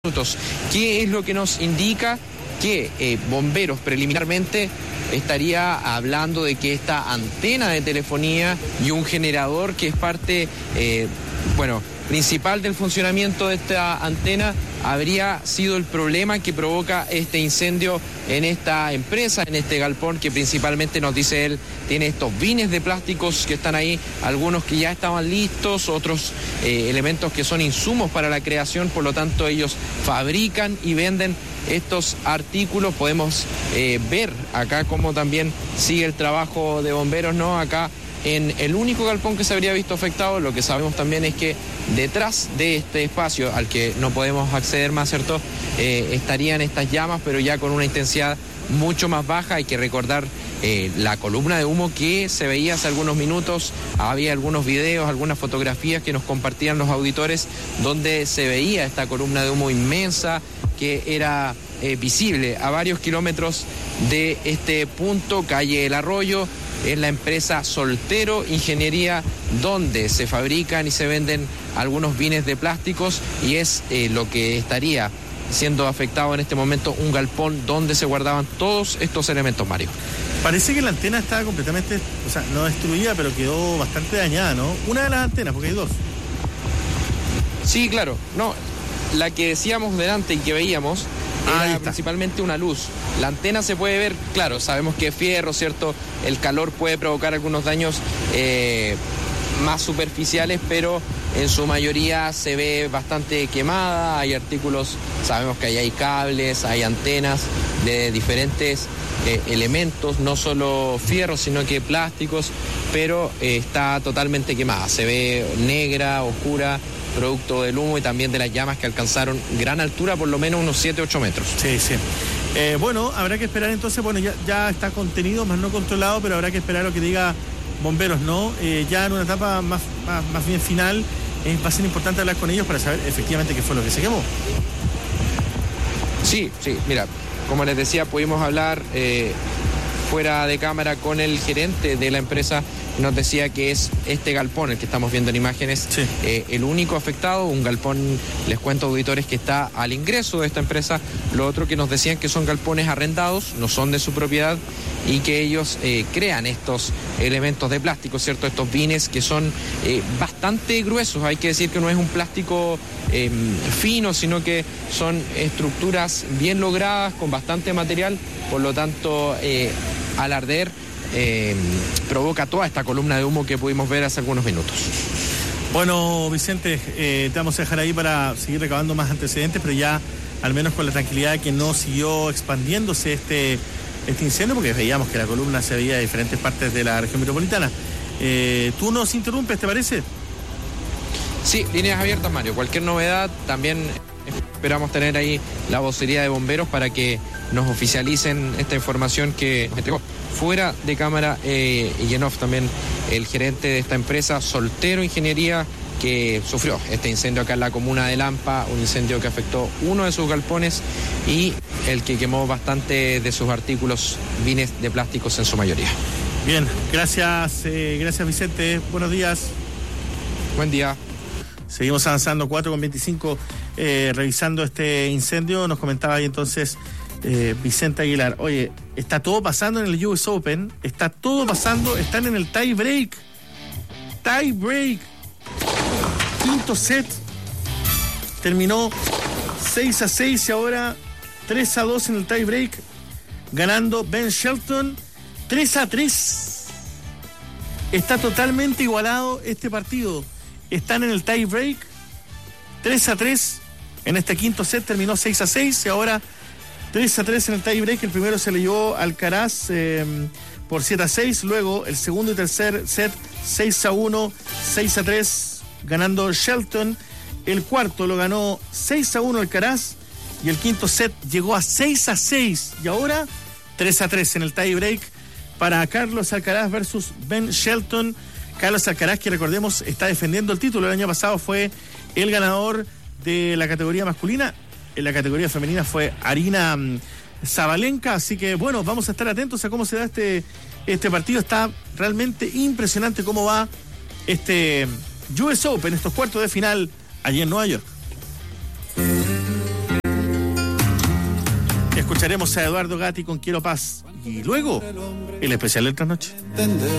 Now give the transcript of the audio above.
minutos. ¿Qué es lo que nos indica? Que Bomberos preliminarmente estaría hablando de que esta antena de telefonía y un generador que es parte, principal del funcionamiento de esta antena habría sido el problema que provoca este incendio en esta empresa, en este galpón que principalmente, nos dice él, tiene estos bines de plásticos que están ahí, algunos que ya estaban listos, otros elementos que son insumos para la creación, por lo tanto ellos fabrican y venden estos artículos. Podemos ver acá cómo también sigue el trabajo de bomberos, ¿no? Acá en el único galpón que se habría visto afectado. Lo que sabemos también es que detrás de este espacio, al que no podemos acceder más, ¿cierto?, estarían estas llamas, pero ya con una intensidad mucho más baja. Hay que recordar la columna de humo que se veía hace algunos minutos. Había algunos videos, algunas fotografías que nos compartían los auditores, donde se veía esta columna de humo inmensa que era visible a varios kilómetros de este punto, calle El Arroyo. Es la empresa Soltero Ingeniería, donde se fabrican y se venden algunos bienes de plásticos, y es lo que estaría siendo afectado en este momento, un galpón donde se guardaban todos estos elementos, Mario. Parece que la antena estaba completamente, no destruida, pero quedó bastante dañada, ¿no? Una de las antenas, porque hay dos. Sí, claro. No, la que decíamos delante y que veíamos era principalmente una luz. La antena se puede ver, claro, sabemos que es fierro, ¿cierto? El calor puede provocar algunos daños más superficiales, pero en su mayoría se ve bastante quemada. Hay artículos, sabemos que ahí hay cables, hay antenas de diferentes elementos, no solo fierro, sino que plásticos, pero está totalmente quemada. Se ve negra, oscura, producto del humo y también de las llamas que alcanzaron gran altura, por lo menos unos 7-8 metros. Sí. Habrá que esperar entonces, ya está contenido, más no controlado, pero habrá que esperar lo que diga Bomberos, ¿no? Ya en una etapa más bien final, va a ser importante hablar con ellos para saber efectivamente qué fue lo que se quemó. Sí, mira, como les decía, pudimos hablar fuera de cámara con el gerente de la empresa. Nos decía que es este galpón, el que estamos viendo en imágenes, el único afectado. Un galpón, les cuento, auditores, que está al ingreso de esta empresa. Lo otro que nos decían que son galpones arrendados, no son de su propiedad, y que ellos crean estos elementos de plástico, ¿cierto? Estos bines que son bastante gruesos. Hay que decir que no es un plástico fino, sino que son estructuras bien logradas, con bastante material. Por lo tanto, al arder, provoca toda esta columna de humo que pudimos ver hace algunos minutos. Bueno, Vicente, te vamos a dejar ahí para seguir recabando más antecedentes, pero ya al menos con la tranquilidad de que no siguió expandiéndose este incendio, porque veíamos que la columna se veía de diferentes partes de la región metropolitana. Tú nos interrumpes, ¿te parece? Sí, líneas abiertas, Mario. Cualquier novedad, también esperamos tener ahí la vocería de bomberos para que nos oficialicen esta información que entregó fuera de cámara y en off también el gerente de esta empresa, Soltero Ingeniería, que sufrió este incendio acá en la comuna de Lampa, un incendio que afectó uno de sus galpones y el que quemó bastante de sus artículos, bienes de plásticos en su mayoría. Bien, gracias Vicente, buenos días. Buen día. Seguimos avanzando, 4:25, revisando este incendio. Nos comentaba ahí entonces Vicente Aguilar. Oye, está todo pasando en el US Open, están en el tie break, quinto set, terminó 6-6 y ahora 3-2 en el tie break, ganando Ben Shelton 3-3. Está totalmente igualado este partido. Están en el tie break 3-3 en este quinto set, terminó 6-6 y ahora 3-3 en el tie break. El primero se le llevó Alcaraz por 7-6, luego el segundo y tercer set 6-1, 6-3, ganando Shelton. El cuarto lo ganó 6-1 Alcaraz y el quinto set llegó a 6-6 y ahora 3-3 en el tie break para Carlos Alcaraz versus Ben Shelton. Carlos Alcaraz, que recordemos está defendiendo el título, el año pasado fue el ganador de la categoría masculina. En la categoría femenina fue Arina Zabalenka, así que bueno, vamos a estar atentos a cómo se da este partido. Está realmente impresionante cómo va este US Open, estos cuartos de final allí en Nueva York. Escucharemos a Eduardo Gatti con Quiero Paz. Y luego, el especial de esta noche.